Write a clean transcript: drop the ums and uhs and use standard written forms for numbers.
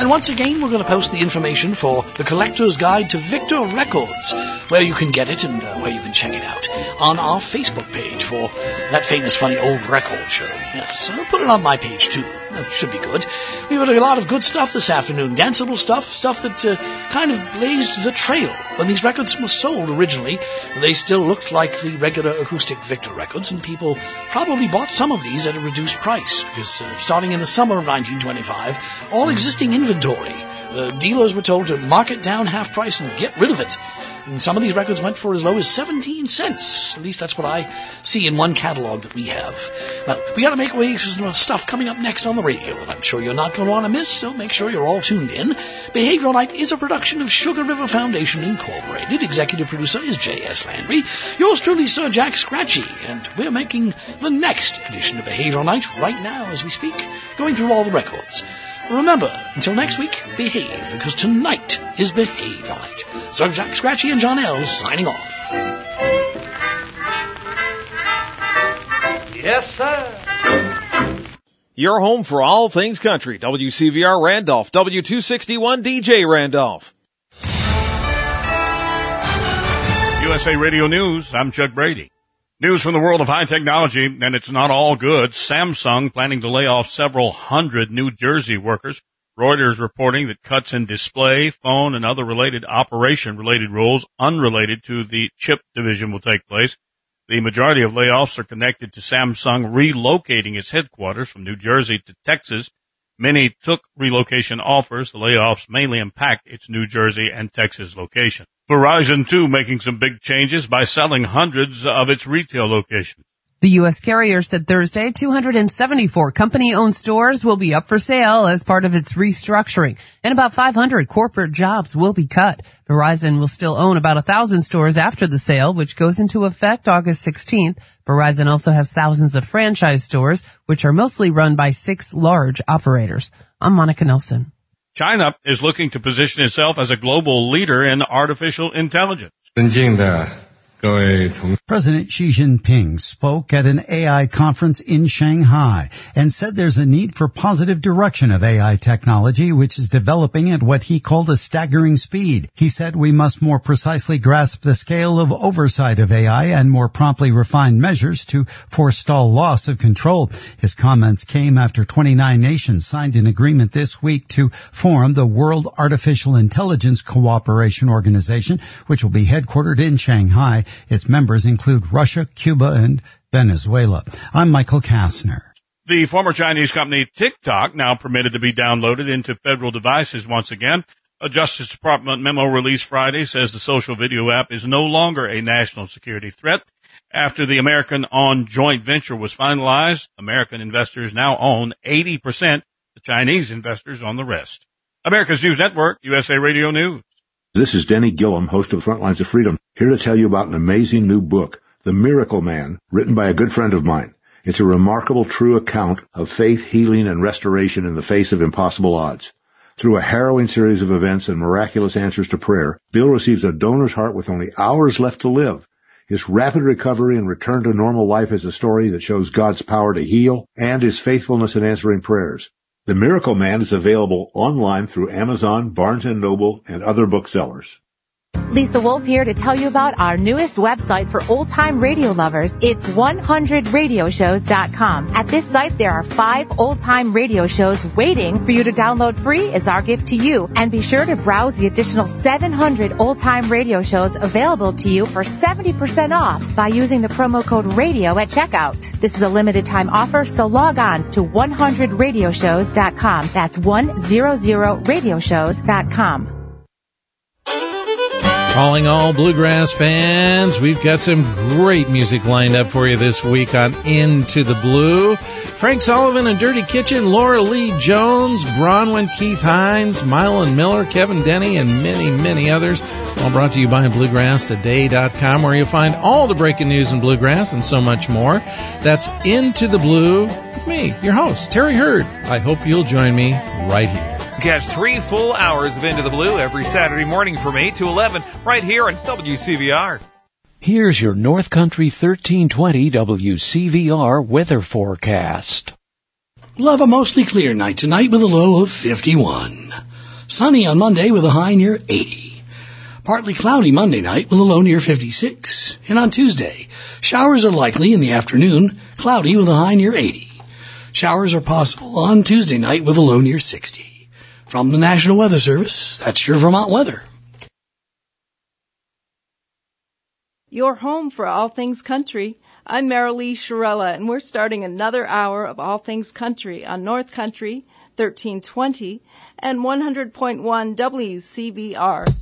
And once again, we're going to post the information for the Collector's Guide to Victor Records, where you can get it and where you can check it out, on our Facebook page for that famous funny old record show. Yes, I'll put it on my page too. That should be good. We've got a lot of good stuff this afternoon. Danceable stuff that kind of blazed the trail. When these records were sold originally, they still looked like the regular acoustic Victor records, and people probably bought some of these at a reduced price, because starting in the summer of 1925, all existing inventory, the dealers were told to mark it down half price and get rid of it. And some of these records went for as low as 17 cents. At least that's what I see in one catalog that we have. Well, we got to make way for some stuff coming up next on the radio that I'm sure you're not going to want to miss, so make sure you're all tuned in. Behavioral Night is a production of Sugar River Foundation Incorporated. Executive producer is J.S. Landry. Yours truly, Sir Jack Scratchy. And we're making the next edition of Behavioral Night right now as we speak, going through all the records. Remember, until next week, behave, because tonight is Behavioral Night. Sir Jack Scratchy and John L. signing off. Yes, sir. Your home for all things country. WCVR Randolph, W261 DJ Randolph. USA Radio News, I'm Chuck Brady. News from the world of high technology, and it's not all good. Samsung planning to lay off several hundred New Jersey workers. Reuters reporting that cuts in display, phone, and other related operation-related roles unrelated to the chip division will take place. The majority of layoffs are connected to Samsung relocating its headquarters from New Jersey to Texas. Many took relocation offers. The layoffs mainly impact its New Jersey and Texas location. Verizon, too, making some big changes by selling hundreds of its retail locations. The U.S. carrier said Thursday 274 company-owned stores will be up for sale as part of its restructuring, and about 500 corporate jobs will be cut. Verizon will still own about 1,000 stores after the sale, which goes into effect August 16th. Verizon also has thousands of franchise stores, which are mostly run by 6 large operators. I'm Monica Nelson. China is looking to position itself as a global leader in artificial intelligence. President Xi Jinping spoke at an AI conference in Shanghai and said there's a need for positive direction of AI technology, which is developing at what he called a staggering speed. He said we must more precisely grasp the scale of oversight of AI and more promptly refine measures to forestall loss of control. His comments came after 29 nations signed an agreement this week to form the World Artificial Intelligence Cooperation Organization, which will be headquartered in Shanghai. Its members include Russia, Cuba, and Venezuela. I'm Michael Kastner. The former Chinese company TikTok now permitted to be downloaded into federal devices once again. A Justice Department memo released Friday says the social video app is no longer a national security threat. After the American ON joint venture was finalized, American investors now own 80%, the Chinese investors on the rest. America's News Network, USA Radio News. This is Denny Gillum, host of Frontlines of Freedom, here to tell you about an amazing new book, The Miracle Man, written by a good friend of mine. It's a remarkable, true account of faith, healing, and restoration in the face of impossible odds. Through a harrowing series of events and miraculous answers to prayer, Bill receives a donor's heart with only hours left to live. His rapid recovery and return to normal life is a story that shows God's power to heal and His faithfulness in answering prayers. The Miracle Man is available online through Amazon, Barnes & Noble, and other booksellers. Lisa Wolf here to tell you about our newest website for old-time radio lovers. It's 100radioshows.com. At this site, there are 5 old-time radio shows waiting for you to download free as our gift to you. And be sure to browse the additional 700 old-time radio shows available to you for 70% off by using the promo code RADIO at checkout. This is a limited-time offer, so log on to 100radioshows.com. That's 100radioshows.com. Calling all bluegrass fans, we've got some great music lined up for you this week on Into the Blue. Frank Sullivan and Dirty Kitchen, Laura Lee Jones, Bronwyn Keith Hines, Mylan Miller, Kevin Denny, and many, many others. All brought to you by BluegrassToday.com, where you'll find all the breaking news in bluegrass and so much more. That's Into the Blue with me, your host, Terry Hurd. I hope you'll join me right here. Catch 3 full hours of Into the Blue every Saturday morning from 8 to 11 right here on WCVR. Here's your North Country 1320 WCVR weather forecast. We'll have a mostly clear night tonight with a low of 51. Sunny on Monday with a high near 80. Partly cloudy Monday night with a low near 56. And on Tuesday, showers are likely in the afternoon, cloudy with a high near 80. Showers are possible on Tuesday night with a low near 60. From the National Weather Service, that's your Vermont weather. Your home for all things country. I'm Marilee Shirella, and we're starting another hour of All Things Country on North Country, 1320, and 100.1 WCVR.